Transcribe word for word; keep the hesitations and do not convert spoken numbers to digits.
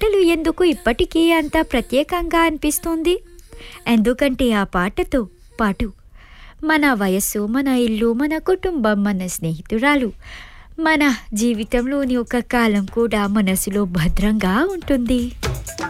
పాటలు ఎందుకు ఇప్పటికీ అంత ప్రత్యేకంగా అనిపిస్తుంది? ఎందుకంటే ఆ పాటతో పాటు మన వయస్సు, మన ఇల్లు, మన కుటుంబం, మన స్నేహితురాలు, మన జీవితంలోని ఒక కాలం కూడా మనసులో భద్రంగా ఉంటుంది.